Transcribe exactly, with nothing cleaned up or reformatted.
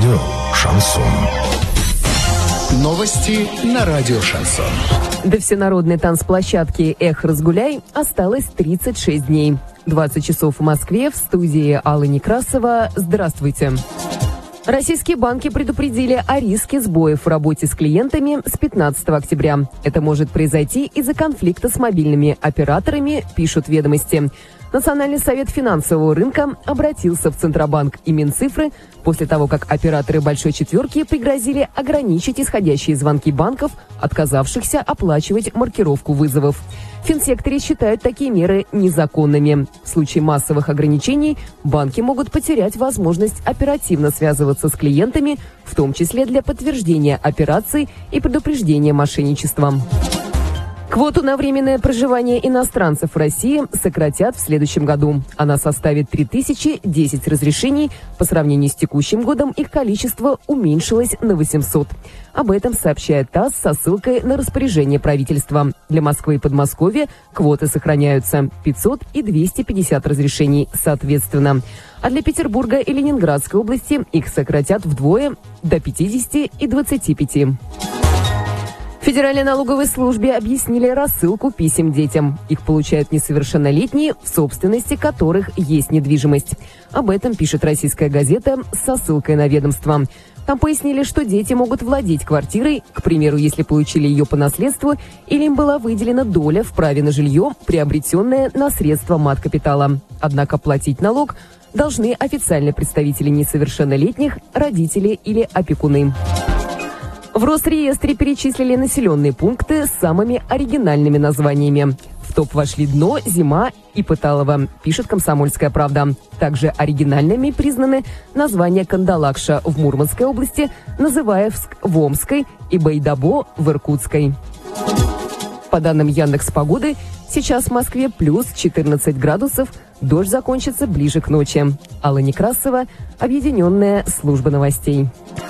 Радио «Шансон». Новости на радио «Шансон». До всенародной танцплощадки «Эх, разгуляй» осталось тридцать шесть дней. двадцать часов в Москве, в студии Алла Некрасова. Здравствуйте. Российские банки предупредили о риске сбоев в работе с клиентами с пятнадцатого октября. Это может произойти из-за конфликта с мобильными операторами, пишут «Ведомости». Национальный совет финансового рынка обратился в Центробанк и Минцифры после того, как операторы «Большой четверки» пригрозили ограничить исходящие звонки банков, отказавшихся оплачивать маркировку вызовов. В финсекторе считают такие меры незаконными. В случае массовых ограничений банки могут потерять возможность оперативно связываться с клиентами, в том числе для подтверждения операций и предупреждения мошенничества. Квоту на временное проживание иностранцев в России сократят в следующем году. Она составит три тысячи десять разрешений. По сравнению с текущим годом их количество уменьшилось на восемьсот. Об этом сообщает ТАСС со ссылкой на распоряжение правительства. Для Москвы и Подмосковья квоты сохраняются – пятьсот и двести пятьдесят разрешений соответственно. А для Петербурга и Ленинградской области их сократят вдвое – до пятидесяти и двадцати пяти. В Федеральной налоговой службе объяснили рассылку писем детям. Их получают несовершеннолетние, в собственности которых есть недвижимость. Об этом пишет «Российская газета» со ссылкой на ведомство. Там пояснили, что дети могут владеть квартирой, к примеру, если получили ее по наследству, или им была выделена доля в праве на жилье, приобретенное на средства мат-капитала. Однако платить налог должны официальные представители несовершеннолетних, родители или опекуны. В Росреестре перечислили населенные пункты с самыми оригинальными названиями. В топ вошли Дно, Зима и Пыталово, пишет «Комсомольская правда». Также оригинальными признаны названия Кандалакша в Мурманской области, Называевск в Омской и Байдабо в Иркутской. По данным Яндекс.Погоды, сейчас в Москве плюс четырнадцать градусов, дождь закончится ближе к ночи. Алла Некрасова, Объединенная служба новостей.